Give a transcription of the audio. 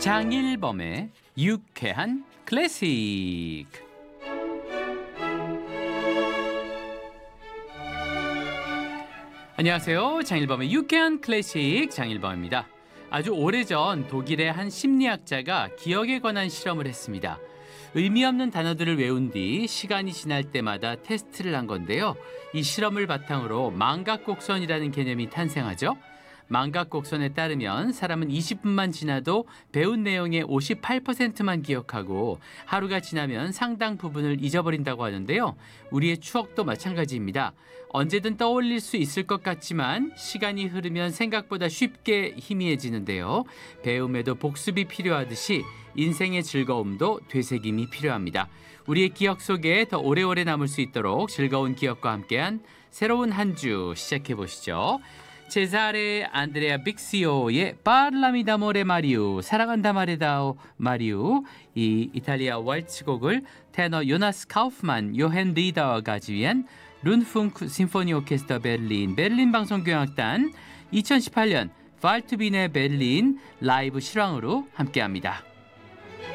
장일범의 유쾌한 클래식. 안녕하세요. 장일범의 유쾌한 클래식 장일범입니다. 아주 오래전 독일의 한 심리학자가 기억에 관한 실험을 했습니다. 의미 없는 단어들을 외운 뒤 시간이 지날 때마다 테스트를 한 건데요. 이 실험을 바탕으로 망각곡선이라는 개념이 탄생하죠. 망각곡선에 따르면 사람은 20분만 지나도 배운 내용의 58%만 기억하고 하루가 지나면 상당 부분을 잊어버린다고 하는데요. 우리의 추억도 마찬가지입니다. 언제든 떠올릴 수 있을 것 같지만 시간이 흐르면 생각보다 쉽게 희미해지는데요. 배움에도 복습이 필요하듯이 인생의 즐거움도 되새김이 필요합니다. 우리의 기억 속에 더 오래오래 남을 수 있도록 즐거운 기억과 함께한 새로운 한 주 시작해 보시죠. 제사레 안드레아 빅시오의 Parlami d'amore Mariu, 사랑한다 말해다오 마리우. 이 이탈리아 왈츠곡을 테너 요나스 카우프만, 요헨 리더가 가지위한 룬풍크 심포니 오케스트라 베를린 방송교향악단 2018년 발투빈의 베를린 라이브 실황으로 함께합니다.